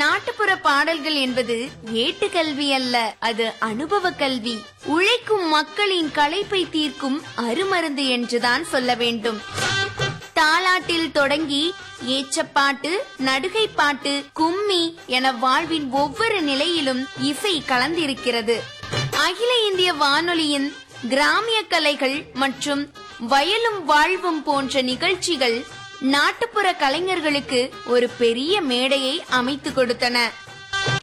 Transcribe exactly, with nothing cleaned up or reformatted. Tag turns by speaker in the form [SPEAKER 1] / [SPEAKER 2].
[SPEAKER 1] நாட்டுப்புற பாடல்கள் என்பது ஏட்டு கல்வி அல்ல, அது அனுபவ கல்வி. உழைக்கும் மக்களின் களைப்பை தீர்க்கும் அருமருந்து என்றுதான் சொல்ல வேண்டும். தாலாட்டில் தொடங்கி ஏச்சப்பாட்டு, நடுகை பாட்டு, கும்மி என வாழ்வின் ஒவ்வொரு நிலையிலும் இசை கலந்திருக்கிறது. அகில இந்திய வானொலியின் கிராமிய கலைகள் மற்றும் வயலும் வாழ்வும் போன்ற நிகழ்ச்சிகள் நாட்டுப்புற கலைஞர்களுக்கு ஒரு பெரிய மேடையை அமைத்து கொடுத்தன.